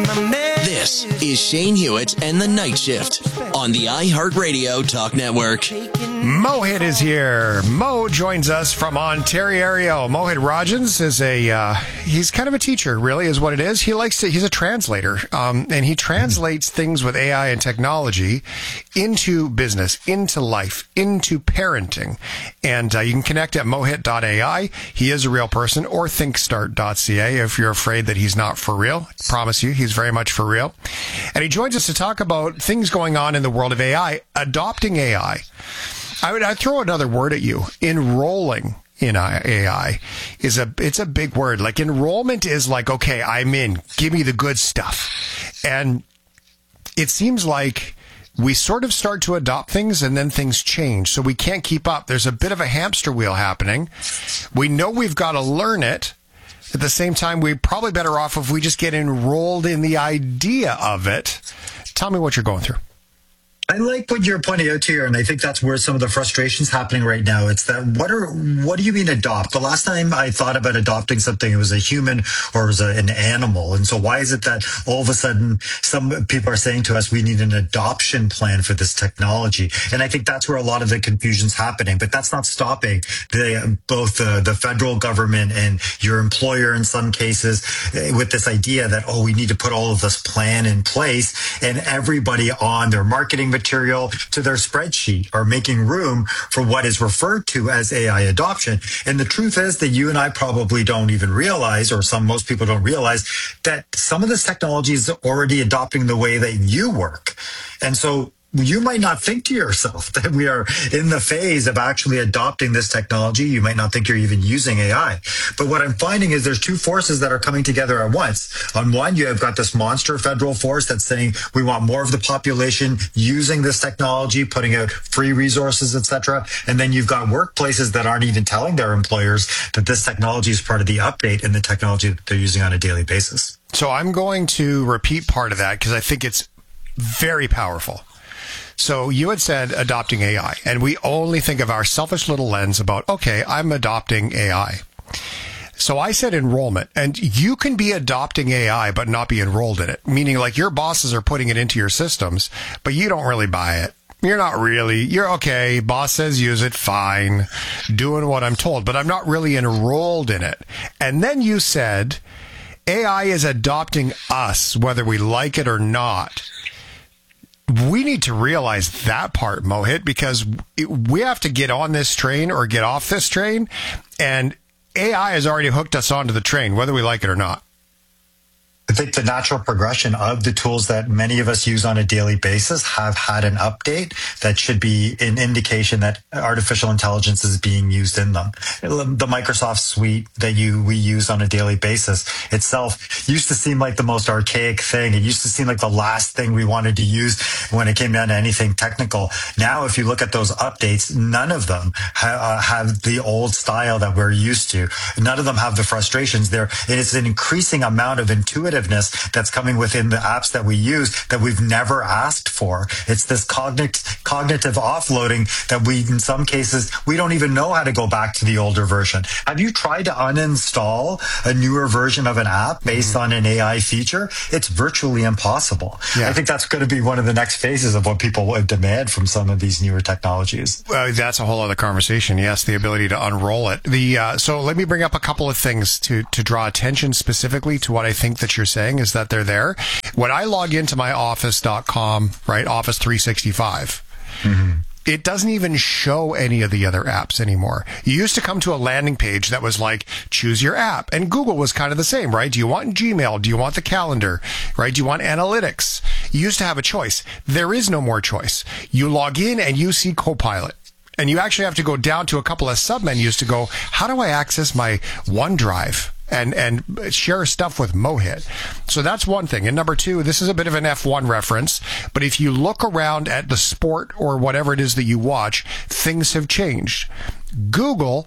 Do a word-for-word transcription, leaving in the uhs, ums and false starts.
This is Shane Hewitt and the Night Shift on the iHeartRadio Talk Network. Mohit is here. Mo joins us from Ontario. Mohit Rajans is a, uh, he's kind of a teacher, really, is what it is. He likes to, he's a translator, um, and he translates things with A I and technology into business, into life, into parenting. And uh, you can connect at mohit dot A I. He is a real person, or thinkstart dot C A if you're afraid that he's not for real. I promise you, he's very much for real. And he joins us to talk about things going on in the world of A I, adopting A I. I would I'd throw another word at you. Enrolling in A I is a, it's a big word. Like enrollment is like, okay, I'm in, give me the good stuff. And it seems like we sort of start to adopt things and then things change. So we can't keep up. There's a bit of a hamster wheel happening. We know we've got to learn it. At the same time, we're probably better off if we just get enrolled in the idea of it. Tell me what you're going through. I like what you're pointing out here, and I think that's where some of the frustration's happening right now. It's that what are what do you mean adopt? The last time I thought about adopting something, it was a human or it was a, an animal. And so why is it that all of a sudden some people are saying to us we need an adoption plan for this technology? And I think that's where a lot of the confusion's happening. But that's not stopping the, both the, the federal government and your employer in some cases with this idea that, oh, we need to put all of this plan in place, and everybody on their marketing material material to their spreadsheet are making room for what is referred to as A I adoption. And the truth is that you and I probably don't even realize, or some most people don't realize, that some of this technology is already adopting the way that you work. And so you might not think to yourself that we are in the phase of actually adopting this technology. You might not think you're even using A I. But what I'm finding is there's two forces that are coming together at once. On one, you have got this monster federal force that's saying we want more of the population using this technology, putting out free resources, et cetera. And then you've got workplaces that aren't even telling their employers that this technology is part of the update and the technology that they're using on a daily basis. So I'm going to repeat part of that because I think it's very powerful. So you had said adopting A I, and we only think of our selfish little lens about, okay, I'm adopting A I. So I said enrollment, and you can be adopting A I but not be enrolled in it, meaning like your bosses are putting it into your systems, but you don't really buy it. You're not really, you're okay, boss says use it, fine, doing what I'm told, but I'm not really enrolled in it. And then you said A I is adopting us, whether we like it or not. We need to realize that part, Mohit, because we have to get on this train or get off this train, and A I has already hooked us onto the train, whether we like it or not. I think the natural progression of the tools that many of us use on a daily basis have had an update that should be an indication that artificial intelligence is being used in them. The Microsoft suite that you we use on a daily basis itself used to seem like the most archaic thing. It used to seem like the last thing we wanted to use when it came down to anything technical. Now, if you look at those updates, none of them ha- uh, have the old style that we're used to. None of them have the frustrations there. And it's an increasing amount of intuitive that's coming within the apps that we use that we've never asked for. It's this cognit- cognitive offloading that we, in some cases, we don't even know how to go back to the older version. Have you tried to uninstall a newer version of an app based mm-hmm. on an A I feature? It's virtually impossible. Yeah. I think that's going to be one of the next phases of what people would demand from some of these newer technologies. Well, that's a whole other conversation. Yes, the ability to unroll it. The uh, so let me bring up a couple of things to to draw attention specifically to what I think that you're saying is that they're there. When I log into my office dot com, right, Office three sixty-five, mm-hmm. it doesn't even show any of the other apps anymore. You used to come to a landing page that was like, choose your app. And Google was kind of the same, right? Do you want Gmail? Do you want the calendar? Right? Do you want analytics? You used to have a choice. There is no more choice. You log in and you see Copilot. And you actually have to go down to a couple of submenus to go, how do I access my OneDrive? And and share stuff with Mohit. So that's one thing. And number two, this is a bit of an F one reference, but if you look around at the sport or whatever it is that you watch, things have changed. Google